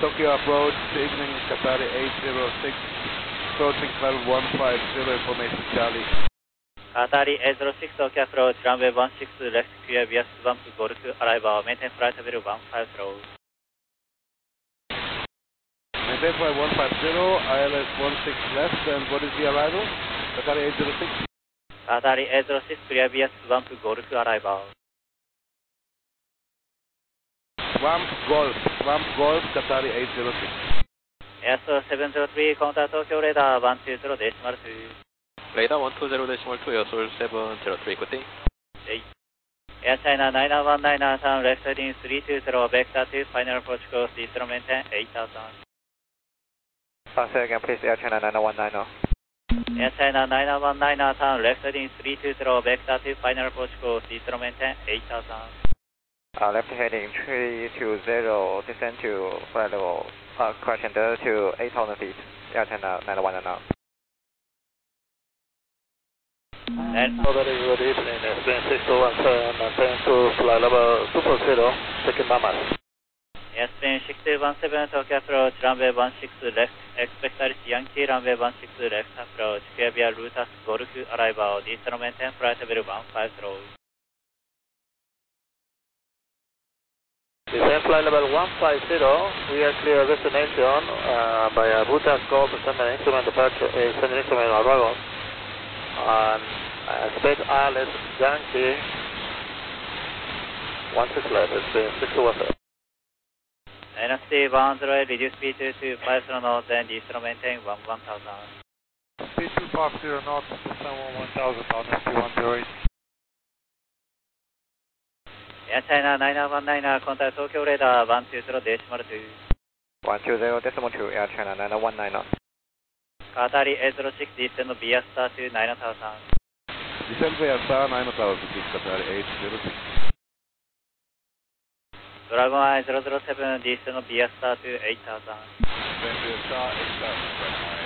Tokyo approach, evening Qatari 806, approaching cloud 150, information Charlie. Qatari 806 Tokyo approach, runway 16 left, clear via Swamp Golf, arrival, maintain flight level 15 row. Maintain flight 150, ILS 16 left, and what is the arrival? Qatari 806? Qatari 806, clear via Swamp Golf, arrival. Swamp Golf, Qatari 806. ASO 703, contact Tokyo radar 120 decimal 2. Radar 120 decimal 2, ASO 703, good day. Air China 991, turn left heading 320, vector 2, final approach course, instrument 10, 8000. Say again please, Air China 919. Air China 919, turn left heading 320, vector 2, final approach course, instrument 10, 8000. Left heading 320, descend to flight level, correction to 8,000 feet, Air China 919. That is good evening, Spain 6217, maintain to flight level 240, taking Mamas. Spain 6217, Tokyo approach, runway 16 left, expect Alice Yankee, runway 16 left approach, clear via Lutas Golf, arrival, instrument 10, flight level 150. Descend flight level 150, we are clear destination by Butas Golf, sending instrument departure, sending instrument arrival, and expect Alice Yankee, 16 left, it's been 617. NFC 108, reduce speed to 50 knots and instrument 10, 1000. Speed 250 knots, descend 1000 on ST108. Air China 919, contact Tokyo radar 120 decimal 2. 120 decimal 2, Air China 919. Qatari 806, descend via star to 9000. Descend via star 9000, Qatari 806. Dragon Eye 007, descend via star to 8000. Descend via star 8000,